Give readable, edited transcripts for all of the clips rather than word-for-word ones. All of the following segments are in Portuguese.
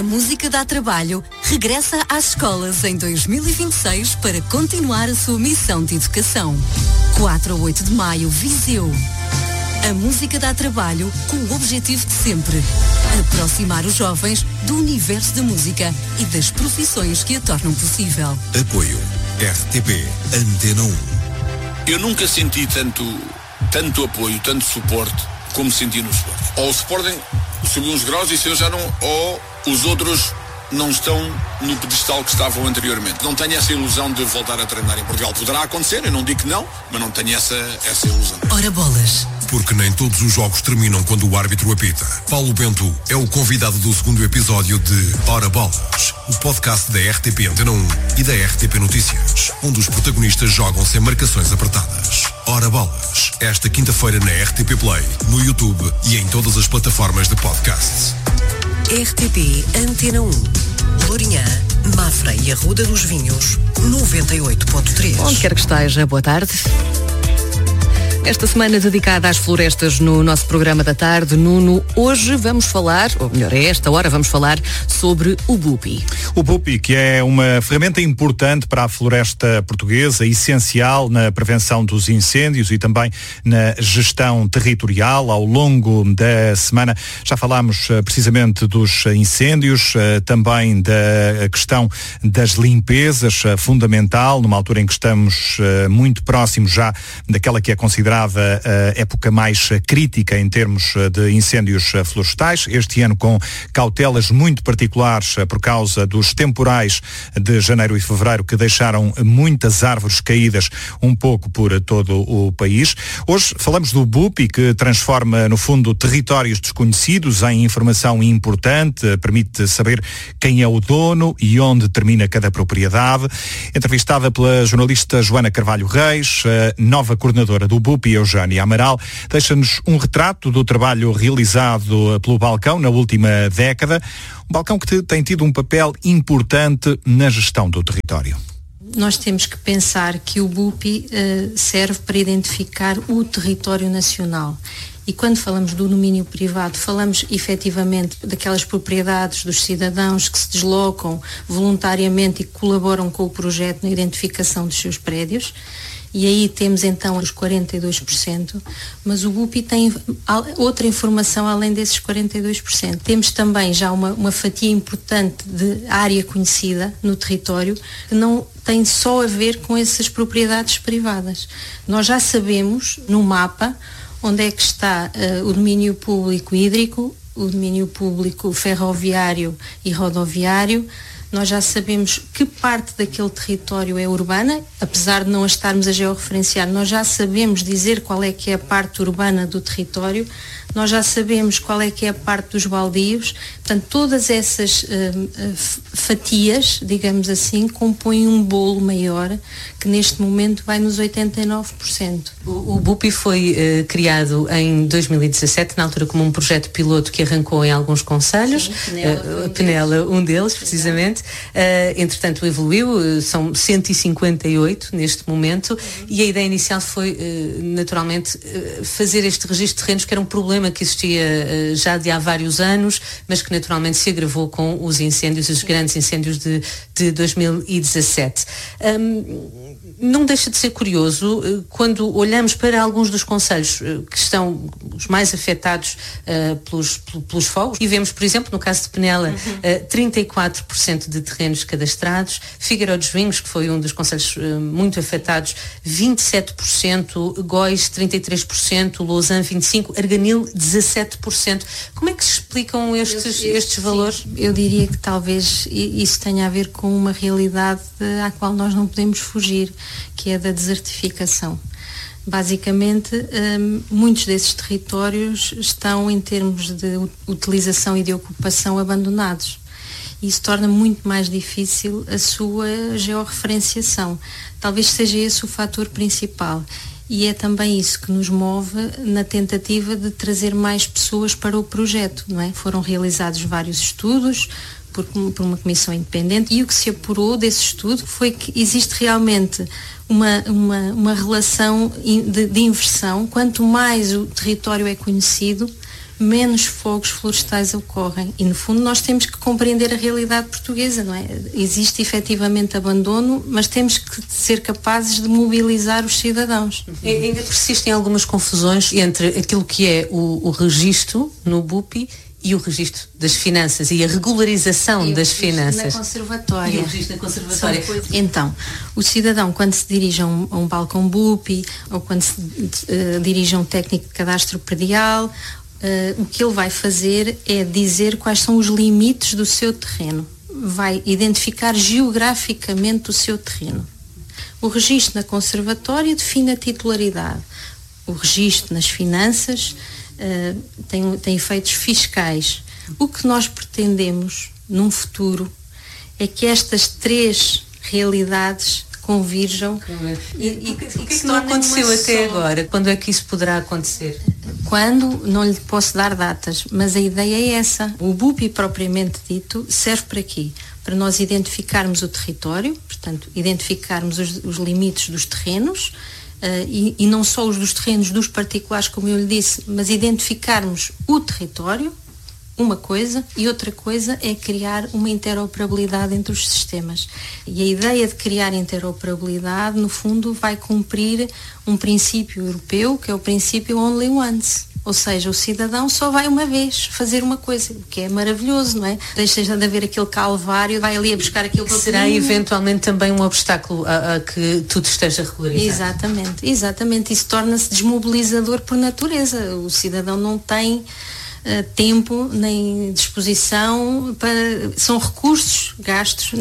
A Música Dá Trabalho regressa às escolas em 2026 para continuar a sua missão de educação. 4 a 8 de maio, Viseu. A Música Dá Trabalho com o objetivo de sempre aproximar os jovens do universo da música e das profissões que a tornam possível. Apoio RTP Antena 1. Eu nunca senti tanto apoio, tanto suporte como senti no Sporting. Ou o Sporting subiu uns graus e se eu já não... Ou os outros não estão no pedestal que estavam anteriormente. Não tenho essa ilusão de voltar a treinar em Portugal. Poderá acontecer, eu não digo que não, mas não tenho essa ilusão. Ora bolas. Porque nem todos os jogos terminam quando o árbitro apita. Paulo Bento é o convidado do segundo episódio de Ora Bolas, o podcast da RTP Antena 1 e da RTP Notícias, onde os protagonistas jogam sem marcações apertadas. Ora Bolas, esta quinta-feira na RTP Play, no YouTube e em todas as plataformas de podcasts. RTP Antena 1. Lourinhã, Mafra e Arruda dos Vinhos, 98.3. Onde quer que esteja, boa tarde. Esta semana dedicada às florestas no nosso programa da tarde, Nuno, hoje vamos falar, ou melhor, a esta hora vamos falar sobre o Bupi. O Bupi, que é uma ferramenta importante para a floresta portuguesa, essencial na prevenção dos incêndios e também na gestão territorial. Ao longo da semana já falámos precisamente dos incêndios, também da questão das limpezas, fundamental, numa altura em que estamos muito próximos já daquela que é considerada a época mais crítica em termos de incêndios florestais, este ano com cautelas muito particulares por causa dos temporais de janeiro e fevereiro que deixaram muitas árvores caídas um pouco por todo o país. Hoje falamos do Bupi, que transforma no fundo territórios desconhecidos em informação importante, permite saber quem é o dono e onde termina cada propriedade. Entrevistada pela jornalista Joana Carvalho Reis, nova coordenadora do Bupi, Eugénia Amaral, deixa-nos um retrato do trabalho realizado pelo Balcão na última década, um balcão que tem tido um papel importante na gestão do território. Nós temos que pensar que o Bupi serve para identificar o território nacional. E quando falamos do domínio privado, falamos efetivamente daquelas propriedades dos cidadãos que se deslocam voluntariamente e que colaboram com o projeto na identificação dos seus prédios. E aí temos então os 42%, mas o Bupi tem outra informação além desses 42%. Temos também já uma fatia importante de área conhecida no território que não tem só a ver com essas propriedades privadas. Nós já sabemos no mapa onde é que está o domínio público hídrico, o domínio público ferroviário e rodoviário. Nós já sabemos que parte daquele território é urbana, apesar de não a estarmos a georreferenciar, nós já sabemos dizer qual é que é a parte urbana do território, nós já sabemos qual é que é a parte dos baldios. Portanto, todas essas fatias, digamos assim, compõem um bolo maior que neste momento vai nos 89%. O Bupi foi criado em 2017, na altura como um projeto piloto que arrancou em alguns concelhos. Penela, um deles, precisamente. Entretanto, evoluiu, são 158 neste momento, e a ideia inicial foi, naturalmente, fazer este registro de terrenos, que era um problema que existia já de há vários anos, mas que naturalmente se agravou com os incêndios, os grandes incêndios de 2017. Não deixa de ser curioso quando olhamos para alguns dos concelhos que estão os mais afetados pelos fogos e vemos, por exemplo, no caso de Penela, 34% de terrenos cadastrados, Figueiró dos Vinhos, que foi um dos concelhos muito afetados, 27%, Góis 33%, Lousã 25%, Arganil 17%. Como é que se explicam estes valores? Sim, eu diria que talvez isso tenha a ver com uma realidade à qual nós não podemos fugir, que é da desertificação. Basicamente, muitos desses territórios estão em termos de utilização e de ocupação abandonados. Isso torna muito mais difícil a sua georreferenciação. Talvez seja esse o fator principal. E é também isso que nos move na tentativa de trazer mais pessoas para o projeto, não é? Foram realizados vários estudos por uma comissão independente, e o que se apurou desse estudo foi que existe realmente uma relação de inversão. Quanto mais o território é conhecido, menos fogos florestais ocorrem. E no fundo nós temos que compreender a realidade portuguesa, não é? Existe efetivamente abandono, mas temos que ser capazes de mobilizar os cidadãos. Ainda persistem algumas confusões entre aquilo que é o registro no BUPI e o registro das finanças e a regularização das finanças. Na conservatória. E o registro na conservatória. Então, o cidadão, quando se dirige a um balcão BUPI ou quando se dirige a um técnico de cadastro predial, o que ele vai fazer é dizer quais são os limites do seu terreno. Vai identificar geograficamente o seu terreno. O registro na conservatória define a titularidade. O registro nas finanças tem efeitos fiscais. O que nós pretendemos num futuro é que estas três realidades convirjam. E o que é que não aconteceu até agora? Quando é que isso poderá acontecer? Quando, não lhe posso dar datas, mas a ideia é essa. O BUPI propriamente dito serve para quê? Para nós identificarmos o território, portanto, identificarmos os limites dos terrenos, e não só os dos terrenos dos particulares, como eu lhe disse, mas identificarmos o território, uma coisa, e outra coisa é criar uma interoperabilidade entre os sistemas. E a ideia de criar interoperabilidade, no fundo, vai cumprir um princípio europeu, que é o princípio only once. Ou seja, o cidadão só vai uma vez fazer uma coisa, o que é maravilhoso, não é? Deixa de haver aquele calvário, vai ali a buscar aquilo que será eventualmente também um obstáculo a que tudo esteja regularizado. Exatamente. Isso torna-se desmobilizador por natureza. O cidadão não tem tempo nem disposição são recursos gastos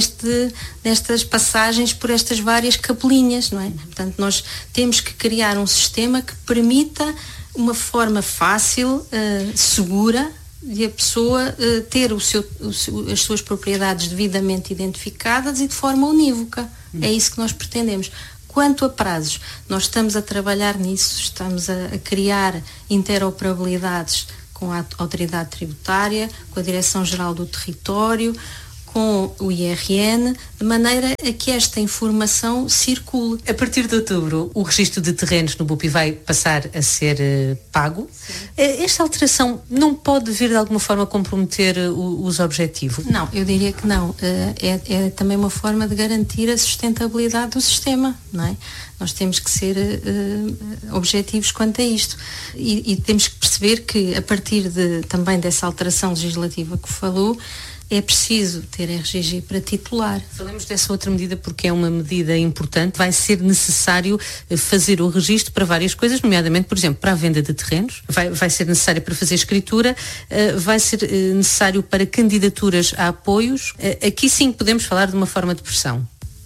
nestas passagens por estas várias capelinhas, não é? Portanto, nós temos que criar um sistema que permita uma forma fácil, segura, de a pessoa ter as suas propriedades devidamente identificadas e de forma unívoca. É isso que nós pretendemos. Quanto a prazos, nós estamos a trabalhar nisso, estamos a criar interoperabilidades com a Autoridade Tributária, com a Direção-Geral do Território, com o IRN, de maneira a que esta informação circule. A partir de outubro, o registro de terrenos no BUPI vai passar a ser pago. Sim. Esta alteração não pode vir de alguma forma comprometer os objetivos? Não, eu diria que não. É também uma forma de garantir a sustentabilidade do sistema, não é? Nós temos que ser objetivos quanto a isto. E temos que perceber que, a partir também dessa alteração legislativa que falou, é preciso ter RGG para titular. Falemos dessa outra medida porque é uma medida importante. Vai ser necessário fazer o registro para várias coisas, nomeadamente, por exemplo, para a venda de terrenos. Vai ser necessário para fazer escritura, vai ser necessário para candidaturas a apoios. Aqui sim podemos falar de uma forma de pressão.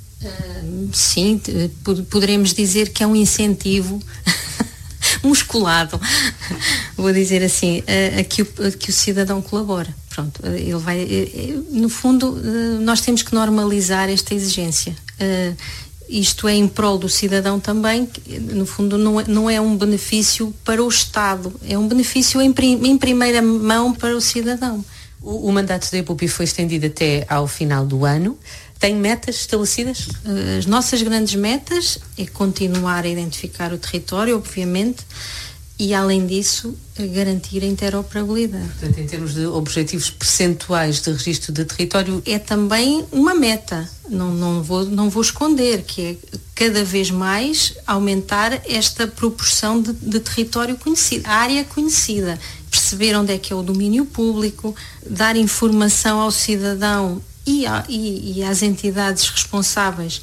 Sim, poderemos dizer que é um incentivo musculado, vou dizer assim, a que o cidadão colabora. Pronto, ele vai, no fundo, nós temos que normalizar esta exigência. Isto é em prol do cidadão também, que, no fundo não é um benefício para o Estado, é um benefício em primeira mão para o cidadão. O mandato da BUPI foi estendido até ao final do ano. Tem metas estabelecidas? As nossas grandes metas é continuar a identificar o território, obviamente, e além disso garantir a interoperabilidade. Portanto, em termos de objetivos percentuais de registro de território, é também uma meta, não vou esconder, que é cada vez mais aumentar esta proporção de território conhecido, a área conhecida, perceber onde é que é o domínio público, dar informação ao cidadão e às entidades responsáveis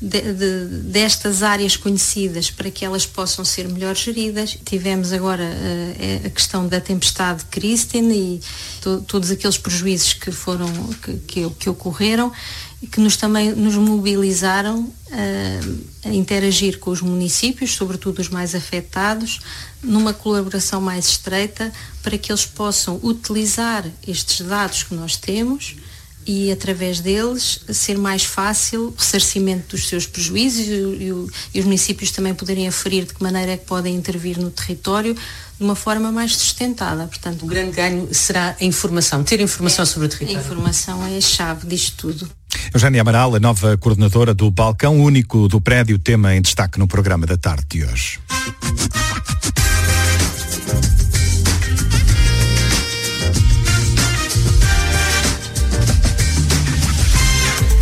destas áreas conhecidas para que elas possam ser melhor geridas. Tivemos agora a questão da tempestade Kristin e todos aqueles prejuízos que ocorreram e que também nos mobilizaram a interagir com os municípios, sobretudo os mais afetados, numa colaboração mais estreita para que eles possam utilizar estes dados que nós temos e, através deles, ser mais fácil o ressarcimento dos seus prejuízos e os municípios também poderem aferir de que maneira é que podem intervir no território de uma forma mais sustentada. Portanto, o grande ganho será a informação, ter informação sobre o território. A informação é a chave disto tudo. Eugénia Amaral, a nova coordenadora do Balcão Único do Prédio, tema em destaque no programa da tarde de hoje.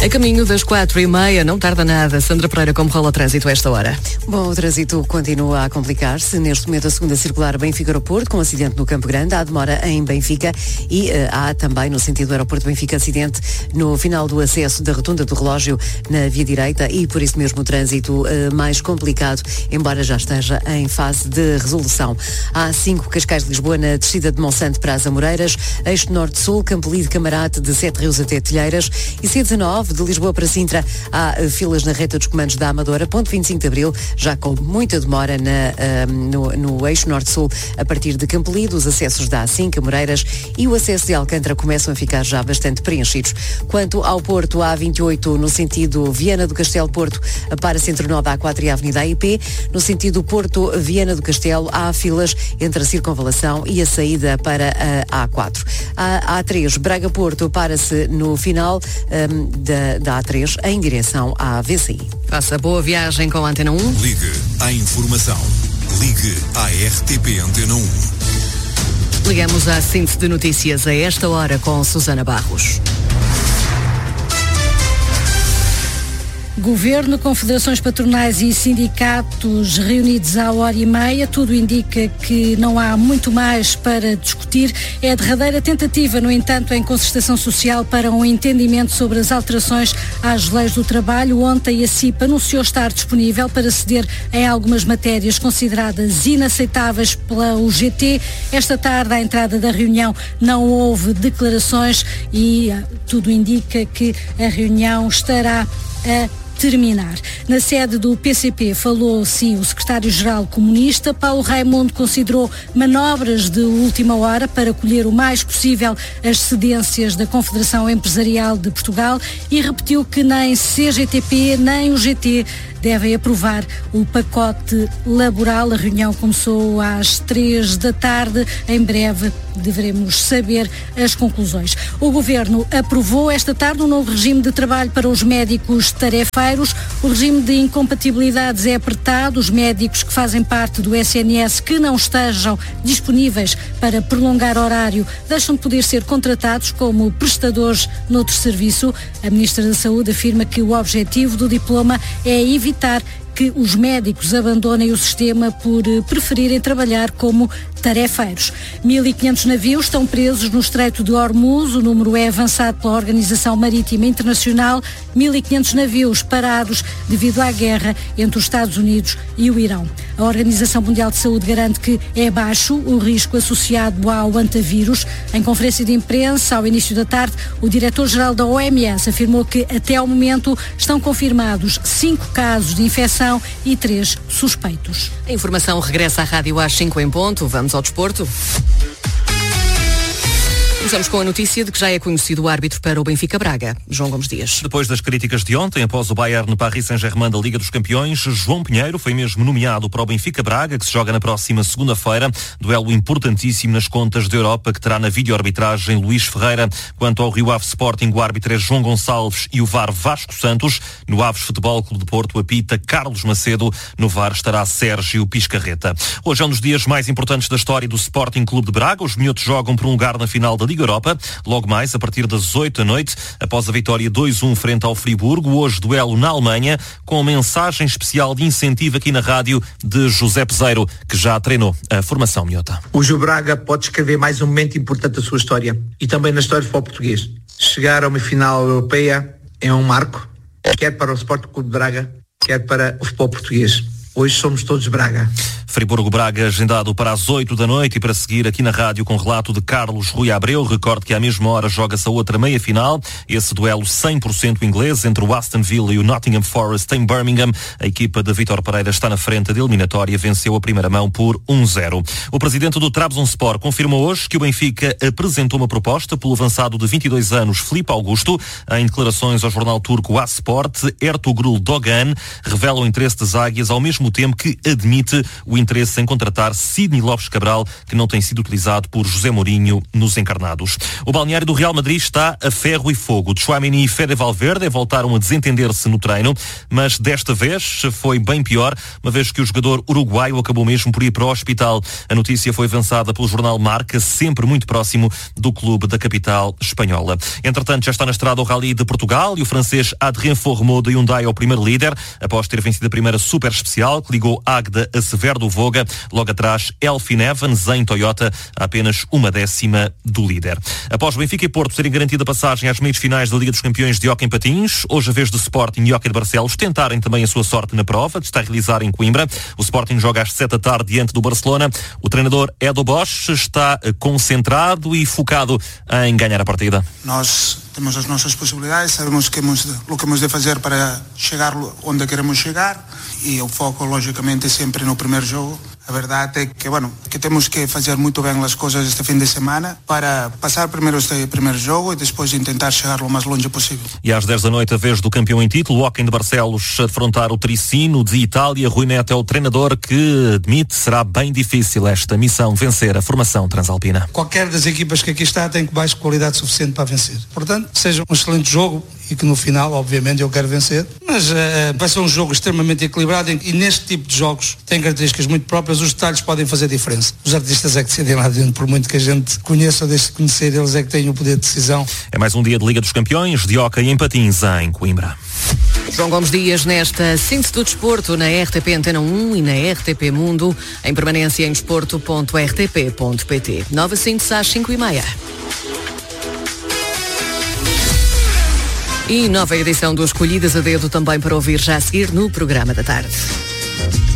A caminho das 4h30, não tarda nada. Sandra Pereira, como rola o trânsito a esta hora? Bom, o trânsito continua a complicar-se. Neste momento, a segunda circular Benfica-Aeroporto, com acidente no Campo Grande. Há demora em Benfica e há também, no sentido do Aeroporto Benfica, acidente no final do acesso da Rotunda do Relógio na via direita e, por isso mesmo, o trânsito mais complicado, embora já esteja em fase de resolução. Há A5 Cascais de Lisboa na descida de Monsanto para as Amoreiras, eixo norte-sul, Campolide Camarate de Sete Rios até Telheiras e C19 de Lisboa para Sintra. Há filas na reta dos comandos da Amadora, ponto 25 de Abril, já com muita demora no eixo norte-sul a partir de Campolide, os acessos da A5, Amoreiras e o acesso de Alcântara começam a ficar já bastante preenchidos. Quanto ao Porto, a A28 no sentido Viana do Castelo Porto para Centro Nó da A4 e a Avenida AIP, no sentido Porto Viana do Castelo há filas entre a circunvalação e a saída para a A4. A A3 Braga-Porto para-se no final da A3 em direção à VCI. Faça boa viagem com a Antena 1. Ligue à informação. Ligue à RTP Antena 1. Ligamos à síntese de notícias a esta hora com Susana Barros. Governo, confederações patronais e sindicatos reunidos à 1h30, tudo indica que não há muito mais para discutir. É a derradeira tentativa, no entanto, em concertação social para um entendimento sobre as alterações às leis do trabalho. Ontem a CIP anunciou estar disponível para ceder em algumas matérias consideradas inaceitáveis pela UGT. Esta tarde, à entrada da reunião, não houve declarações e tudo indica que a reunião estará a terminar. Na sede do PCP falou, sim, o secretário-geral comunista. Paulo Raimundo considerou manobras de última hora para colher o mais possível as cedências da Confederação Empresarial de Portugal e repetiu que nem CGTP nem o GT devem aprovar o pacote laboral. A reunião começou às 3 da tarde. Em breve deveremos saber as conclusões. O Governo aprovou esta tarde um novo regime de trabalho para os médicos tarefeiros. O regime de incompatibilidades é apertado. Os médicos que fazem parte do SNS que não estejam disponíveis para prolongar horário deixam de poder ser contratados como prestadores noutro serviço. A Ministra da Saúde afirma que o objetivo do diploma é evitar que os médicos abandonem o sistema por preferirem trabalhar como tarefeiros. 1.500 navios estão presos no Estreito de Hormuz. O número é avançado pela Organização Marítima Internacional. 1.500 navios parados devido à guerra entre os Estados Unidos e o Irão. A Organização Mundial de Saúde garante que é baixo o risco associado ao antavírus. Em conferência de imprensa, ao início da tarde, o diretor-geral da OMS afirmou que até ao momento estão confirmados 5 casos de infecção e 3 suspeitos. A informação regressa à rádio às 5 em ponto. Vamos ao desporto. Começamos com a notícia de que já é conhecido o árbitro para o Benfica Braga, João Gomes Dias. Depois das críticas de ontem, após o Bayern Paris Saint-Germain da Liga dos Campeões, João Pinheiro foi mesmo nomeado para o Benfica Braga, que se joga na próxima segunda-feira. Duelo importantíssimo nas contas da Europa, que terá na vídeo-arbitragem Luís Ferreira. Quanto ao Rio Ave Sporting, o árbitro é João Gonçalves e o VAR Vasco Santos. No Aves Futebol Clube de Porto apita Carlos Macedo. No VAR estará Sérgio Piscarreta. Hoje é um dos dias mais importantes da história do Sporting Clube de Braga. Os minhotos jogam por um lugar na final da Liga Europa, logo mais a partir das 8 da noite, após a vitória 2-1 frente ao Friburgo. Hoje duelo na Alemanha, com mensagem especial de incentivo aqui na rádio de José Peseiro, que já treinou a formação minhota. O Gil Braga pode escrever mais um momento importante da sua história e também na história do futebol português. Chegar a uma final europeia é um marco, quer para o Sporting Clube de Braga, quer para o futebol português. Hoje somos todos Braga. Friburgo-Braga agendado para as 8 da noite e para seguir aqui na rádio com relato de Carlos Rui Abreu. Recordo que à mesma hora joga-se a outra meia-final. Esse duelo 100% inglês entre o Aston Villa e o Nottingham Forest em Birmingham. A equipa de Vítor Pereira está na frente da eliminatória, venceu a primeira mão por 1-0. O presidente do Trabzonspor confirmou hoje que o Benfica apresentou uma proposta pelo avançado de 22 anos Filipe Augusto. Em declarações ao jornal turco A-Sport, Ertugrul Dogan revela o interesse das águias ao mesmo tempo que admite o interesse em contratar Sidney Lopes Cabral, que não tem sido utilizado por José Mourinho nos encarnados. O balneário do Real Madrid está a ferro e fogo. Tchouaméni e Fede Valverde voltaram a desentender-se no treino, mas desta vez foi bem pior, uma vez que o jogador uruguaio acabou mesmo por ir para o hospital. A notícia foi avançada pelo jornal Marca, sempre muito próximo do clube da capital espanhola. Entretanto, já está na estrada o Rally de Portugal e o francês Adrien Fourmeux de Hyundai é o primeiro líder, após ter vencido a primeira super especial, que ligou Águeda a Severo do Voga. Logo atrás, Elfyn Evans em Toyota, a apenas 1/10 do líder. Após Benfica e Porto terem garantido a passagem às meias finais da Liga dos Campeões de hóquei em patins, hoje a vez do Sporting e Hóquei de Barcelos tentarem também a sua sorte na prova, de estar a realizar em Coimbra. O Sporting joga às 7 da tarde diante do Barcelona. O treinador Edo Bosch está concentrado e focado em ganhar a partida. Nós temos as nossas possibilidades, sabemos o que hemos de fazer para chegar onde queremos chegar e o foco, logicamente, é sempre no primeiro jogo. A verdade é que temos que fazer muito bem as coisas este fim de semana para passar primeiro este primeiro jogo e depois tentar chegar o mais longe possível. E às 10 da noite, a vez do campeão em título, o Hóquei de Barcelos, a defrontar o Tricino de Itália. Rui Neto é o treinador que admite será bem difícil esta missão, vencer a formação transalpina. Qualquer das equipas que aqui está tem mais qualidade suficiente para vencer. Portanto, seja um excelente jogo e que no final, obviamente, eu quero vencer. Mas vai ser um jogo extremamente equilibrado e neste tipo de jogos tem características muito próprias. Os detalhes podem fazer diferença. Os artistas é que decidem lá dentro, por muito que a gente conheça ou deixe de conhecer, eles é que têm o poder de decisão. É mais um dia de Liga dos Campeões de hóquei em patins em Coimbra. João Gomes Dias nesta síntese do desporto na RTP Antena 1 e na RTP Mundo, em permanência em desporto.rtp.pt. Nova síntese às 5h30. E nova edição do Escolhidas a Dedo também para ouvir já a seguir no programa da tarde.